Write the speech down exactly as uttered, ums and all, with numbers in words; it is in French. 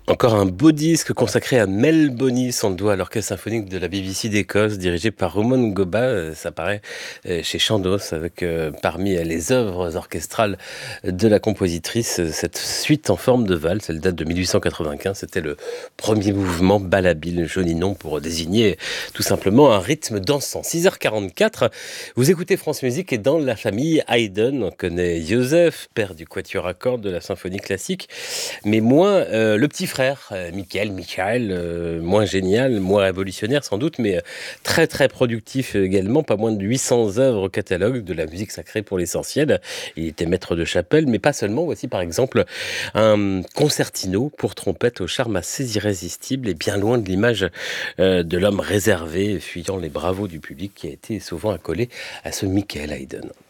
Encore un beau disque consacré à Mel Bonis, on le doit à l'Orchestre symphonique de la B B C d'Écosse, dirigé par Roman Goba. Euh, Ça paraît euh, chez Chandos, avec euh, parmi euh, les œuvres orchestrales de la compositrice, euh, cette suite en forme de valse. Elle date de mille huit cent quatre-vingt-quinze. C'était le premier mouvement balabil, joli nom pour désigner tout simplement un rythme dansant. six heures quarante-quatre, vous écoutez France Musique et dans la famille Haydn, on connaît Joseph, père du quatuor à cordes de la symphonie classique, mais moins euh, le petit frère, euh, Michael, Michael, euh, moins génial, moins révolutionnaire sans doute, mais euh, très très productif également, pas moins de huit cents œuvres au catalogue, de la musique sacrée pour l'essentiel. Il était maître de chapelle, mais pas seulement. Voici par exemple un concertino pour trompette au charme assez irrésistible et bien loin de l'image euh, de l'homme réservé, fuyant les bravos du public, qui a été souvent accolé à ce Michael Haydn.